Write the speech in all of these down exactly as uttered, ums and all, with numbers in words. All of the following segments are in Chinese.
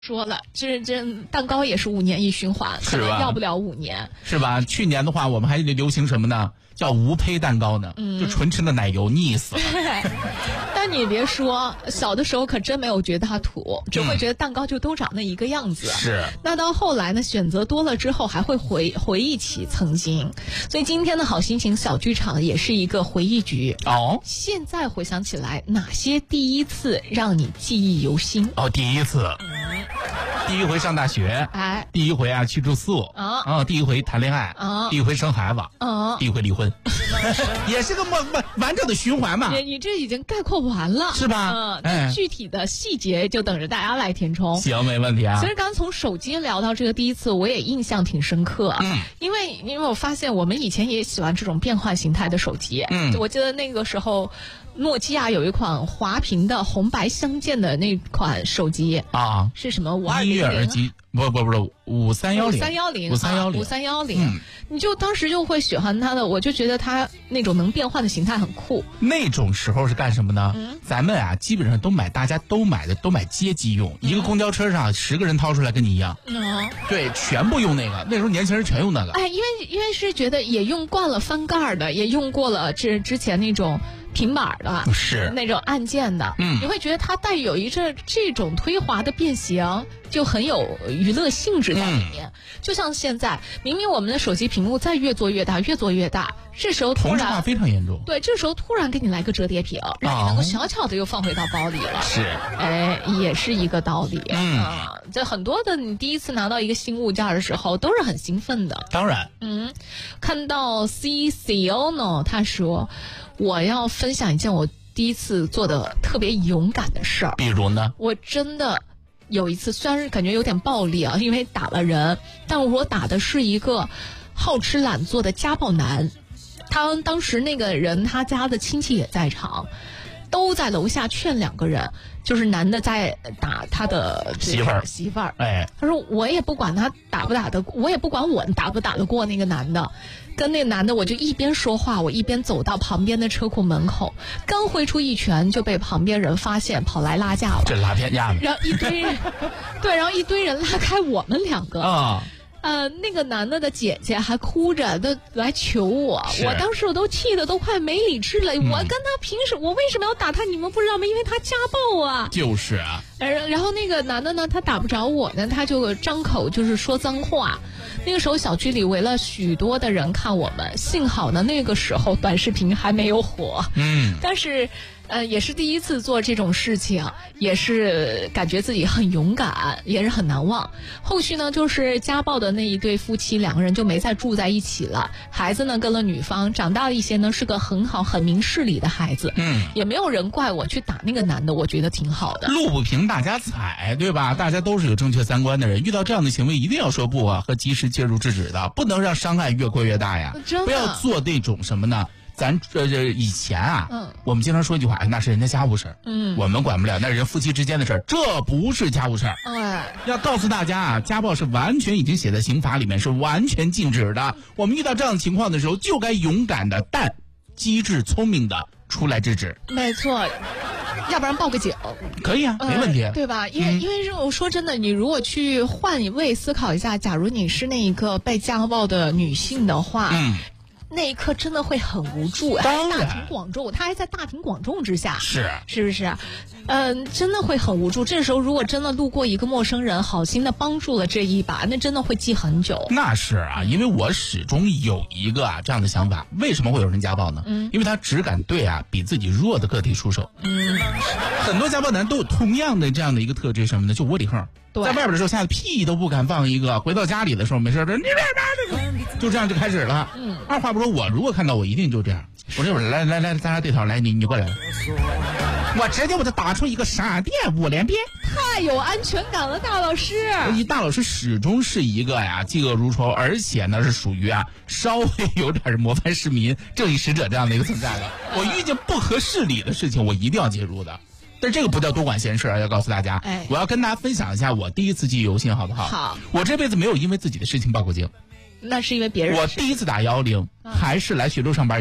说了，这这蛋糕也是五年一循环，可能要不了五年， 是吧？去年的话，我们还得流行什么呢？叫无胚蛋糕呢，嗯、就纯吃的奶油腻死了。 但你别说，小的时候可真没有觉得它土，只会觉得蛋糕就都长那一个样子。 嗯、是。 那到后来呢，选择多了之后，还会回回忆起曾经。所以今天的好心情小剧场也是一个回忆局。 哦。 现在回想起来，哪些第一次让你记忆犹新？ 哦，第一次。嗯、第一回上大学。 哎。 第一回啊去住宿。 啊。 啊，第一回谈恋爱。 啊。 第一回生孩子。 啊。 第一回离婚。也是个完完完整的循环嘛。 你你这已经概括完了， 是吧？ 嗯，哎、具体的细节就等着大家来填充。 行，没问题啊。 其实刚刚从手机聊到这个第一次，我也印象挺深刻。 嗯， 因为因为我发现我们以前也喜欢这种变换形态的手机。 嗯， 我记得那个时候，诺基亚有一款滑屏的红白相间的那款手机啊， 是什么？五二零音乐耳机。不不不是五三幺零， 五三幺零， 五三幺零， 五三幺零，你就当时就会喜欢它的，我就觉得它那种能变换的形态很酷。 那种时候是干什么呢？ 嗯、 咱们啊，基本上都买，大家都买的都买街机用，嗯、一个公交车上十个人掏出来跟你一样。 嗯， 对，全部用那个。那时候年轻人全用那个。 哎，因为因为是觉得也用惯了翻盖的，也用过了这之前那种。平板的， 是那种按键的， 嗯， 你会觉得它带有一阵这种推滑的变形，就很有娱乐性质在里面。嗯、就像现在，明明我们的手机屏幕在越做越大，越做越大，这时候突然同质化非常严重。 对，这时候突然给你来个折叠屏，让你能够小巧的又放回到包里了。 是， 哎，也是一个道理。 嗯， 啊，这很多的你第一次拿到一个新物件的时候，都是很兴奋的。 当然， 嗯，看到 C C O 呢，他说。我要分享一件我第一次做的特别勇敢的事儿。 比如呢？ 我真的有一次，虽然感觉有点暴力啊，因为打了人，但我打的是一个好吃懒做的家暴男。他当时那个人，他家的亲戚也在场，都在楼下劝两个人，就是男的在打他的媳妇儿， 媳妇儿。 哎， 他说我也不管他打不打得，我也不管我打不打得过那个男的。跟那个男的，我就一边说话，我一边走到旁边的车库门口，刚挥出一拳，就被旁边人发现，跑来拉架了。 这拉偏架子。 然后一堆人，对，然后一堆人拉开我们两个啊。 呃，那个男的的姐姐还哭着的来求我，我当时我都气得都快没理智了。嗯、我跟他平时我为什么要打他？你们不知道吗？因为他家暴啊。 就是啊。 然后那个男的呢，他打不着我呢，他就张口就是说脏话。那个时候小区里围了许多的人看我们，幸好呢那个时候短视频还没有火。 嗯。 但是。呃，也是第一次做这种事情，也是感觉自己很勇敢，也是很难忘。后续呢，就是家暴的那一对夫妻，两个人就没再住在一起了。孩子呢跟了女方，长大了一些呢，是个很好、很明事理的孩子。 嗯， 也没有人怪我去打那个男的，我觉得挺好的。 路不平大家踩，对吧？大家都是有正确三观的人，遇到这样的行为一定要说不啊，和及时介入制止的，不能让伤害越扩越大呀。 真的不要做那种什么呢？咱这这以前啊， 嗯， 我们经常说一句话，哎，那是人家家务事儿， 嗯， 我们管不了，那是人夫妻之间的事儿，这不是家务事儿。 哎， 要告诉大家啊，家暴是完全已经写在刑法里面，是完全禁止的。我们遇到这样的情况的时候，就该勇敢的，但机智聪明的出来制止。 没错。要不然报个警可以啊，没问题， 呃、对吧？因为、嗯、因为我说真的，你如果去换位思考一下，假如你是那一个被家暴的女性的话， 嗯。 那一刻真的会很无助， 当然， 大庭广众，他还在大庭广众之下， 是是不是？嗯、呃，真的会很无助。这时候如果真的路过一个陌生人，好心的帮助了这一把，那真的会记很久。 那是啊，因为我始终有一个啊这样的想法，为什么会有人家暴呢？ 嗯， 因为他只敢对啊比自己弱的个体出手。 嗯， 很多家暴男都有同样的这样的一个特质，什么呢？就窝里横。在外边的时候，吓得屁都不敢放一个；回到家里的时候，没事的，你别打，就这样就开始了。 嗯， 二话不说，我如果看到我一定就这样。我这会儿来来来，咱俩对头，来你你过来，我直接我就打出一个闪电五连鞭， 太有安全感了，大老师。 一大老师始终是一个呀嫉恶如仇，而且呢是属于啊稍微有点模范市民、正义使者这样的一个存在的。我遇见不合事理的事情，我一定要介入的。但这个不叫多管闲事啊，要告诉大家， 哎， 我要跟大家分享一下我第一次记忆犹新，好不好？ 好， 我这辈子没有因为自己的事情报过警， 那是因为别人。 我第一次打幺幺零，还是来徐州上班以后。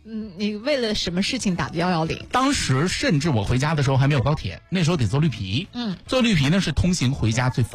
嗯，你为了什么事情打的幺幺零？ 当时甚至我回家的时候还没有高铁，那时候得坐绿皮。 嗯， 坐绿皮呢是通行回家最方